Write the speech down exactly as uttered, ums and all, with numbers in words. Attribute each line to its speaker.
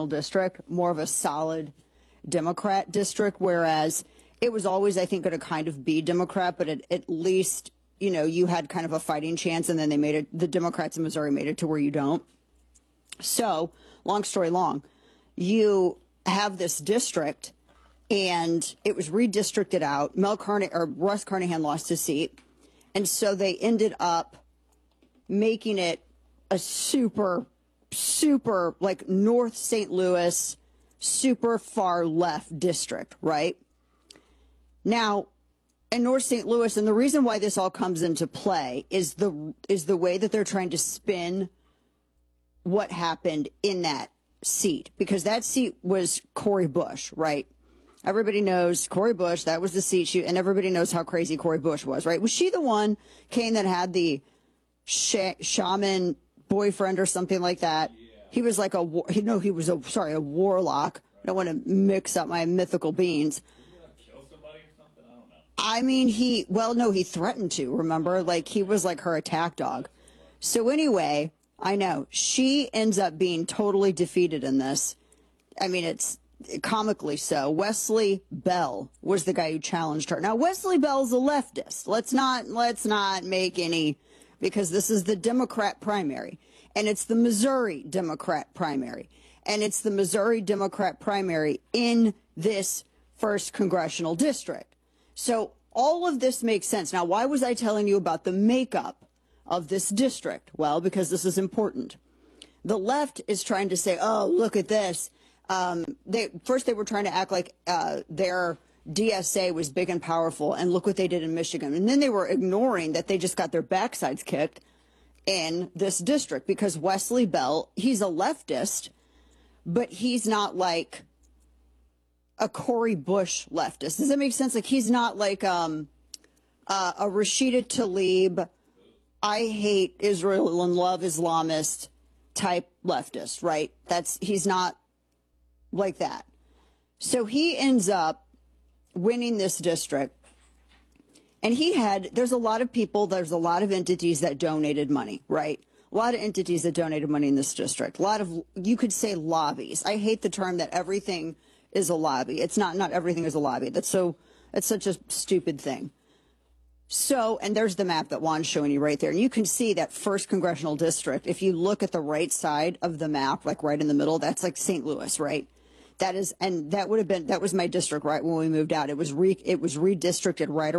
Speaker 1: congressional district, more of a solid Democrat district, whereas it was always, I think, going to kind of be Democrat, but at, at least, you know, you had kind of a fighting chance, and then they made it, the Democrats in Missouri made it to where you don't. So, long story long, you have this district, and it was redistricted out. Mel Carnahan, or Russ Carnahan lost his seat, and so they ended up making it a super, super, like North Saint Louis, super far left district, right? Now, in North Saint Louis, and the reason why this all comes into play is the is the way that they're trying to spin what happened in that seat, because that seat was Cori Bush, right? Everybody knows Cori Bush, that was the seat, she, and everybody knows how crazy Cori Bush was, right? Was she the one, Kane, that had the sh- shaman boyfriend or something like that? Yeah. He was like a, you know, he was a, sorry, a warlock. I don't want to mix up my mythical beings. I mean, he, well, no, he threatened to, remember? Like, he was like her attack dog. So anyway, I know, she ends up being totally defeated in this. I mean, it's comically so. Wesley Bell was the guy who challenged her. Now, Wesley Bell's a leftist. Let's not, let's not make any, because this is the Democrat primary, and it's the Missouri Democrat primary, and it's the Missouri Democrat primary in this first congressional district. So all of this makes sense. Now, why was I telling you about the makeup of this district? Well, because this is important. The left is trying to say, oh, look at this. Um, they, first, they were trying to act like uh, their D S A was big and powerful, and look what they did in Michigan. And then they were ignoring that they just got their backsides kicked in this district, because Wesley Bell, he's a leftist, but he's not like a Cori Bush leftist. Does that make sense? Like, he's not like um, uh, a Rashida Tlaib, I hate Israel and love Islamist type leftist, right? That's, he's not like that. So he ends up winning this district. And he had, there's a lot of people, there's a lot of entities that donated money, right? A lot of entities that donated money in this district. A lot of, you could say lobbies. I hate the term that everything is a lobby. It's not, not everything is a lobby. That's so, that's such a stupid thing. So, and there's the map that Juan's showing you right there. And you can see that first congressional district. If you look at the right side of the map, like right in the middle, that's like Saint Louis, right? That is, and that would have been, that was my district right when we moved out. It was re, it was redistricted right